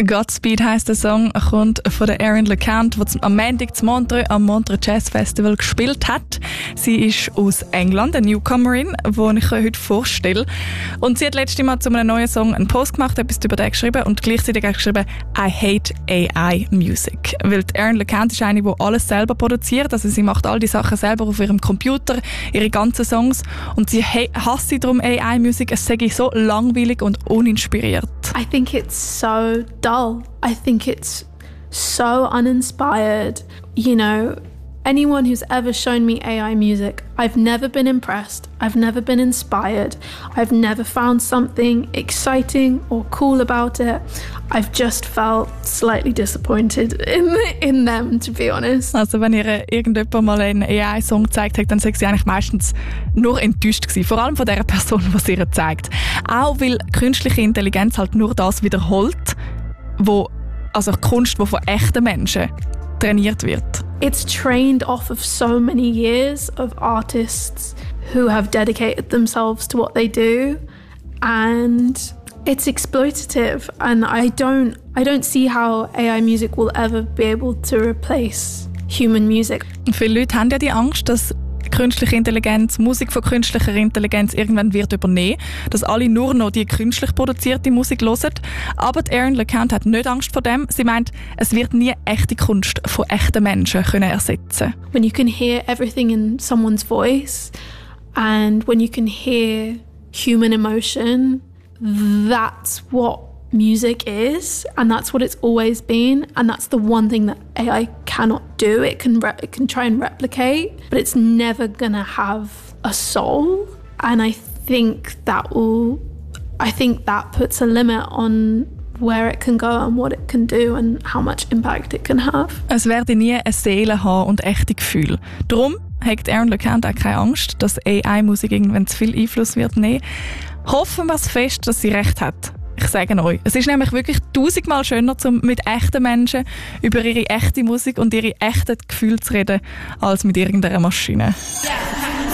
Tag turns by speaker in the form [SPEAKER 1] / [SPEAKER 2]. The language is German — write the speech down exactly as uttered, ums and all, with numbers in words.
[SPEAKER 1] Godspeed heisst der Song, kommt von der Erin LeCount, die am Montag zu Montreux am Montreux Jazz Festival gespielt hat. Sie ist aus England, eine Newcomerin, die ich euch heute vorstelle. Und sie hat letztes Mal zu einem neuen Song einen Post gemacht, etwas über den geschrieben und gleichzeitig auch geschrieben «I hate A I Music». Weil die Erin LeCount ist eine, die alles selber produziert, also sie macht all die Sachen selber auf ihrem Computer, ihre ganzen Songs, und sie hasst darum A I Music, es sei so langweilig und uninspiriert.
[SPEAKER 2] I think it's so dull. I think it's so uninspired. You know, anyone who's ever shown me A I music, I've never been impressed. I've never been inspired. I've never found something exciting or cool about it. I've just felt slightly disappointed in in them, to be honest.
[SPEAKER 1] Also wenn ihr irgendjemand mal einen A I-Song gezeigt habt, dann sagt sie eigentlich meistens nur enttäuscht gewesen. Vor allem von der Person, die sie ihr zeigt. Auch weil künstliche Intelligenz halt nur das wiederholt, wo, also Kunst, die von echten Menschen trainiert wird.
[SPEAKER 2] It's trained off of so many years of artists who have dedicated themselves to what they do, and it's exploitative, and I don't I don't see how A I music will ever be able to replace human music.
[SPEAKER 1] Viele Leute haben ja die Angst, dass künstliche Intelligenz, Musik von künstlicher Intelligenz irgendwann wird übernehmen, dass alle nur noch die künstlich produzierte Musik hören. Aber die Erin LeCount hat nicht Angst vor dem. Sie meint, es wird nie echte Kunst von echten Menschen können ersetzen.
[SPEAKER 2] When you can hear everything in someone's voice and when you can hear human emotion, that's what music is, and that's what it's always been, and that's the one thing that A I cannot do. It can re- it can try and replicate, but it's never gonna have a soul. And I think that will, I think that puts a limit on where it can go and what it can do and how much impact it can have.
[SPEAKER 1] Es werde nie eine Seele haben und echte Gefühle. Darum hat Erin LeCount auch keine Angst, dass A I-Musik irgendwann zu viel Einfluss wird nehmen. Hoffen wir es fest, dass sie recht hat. Ich sage euch, es ist nämlich wirklich tausendmal schöner, um mit echten Menschen über ihre echte Musik und ihre echten Gefühle zu reden, als mit irgendeiner Maschine. Yeah.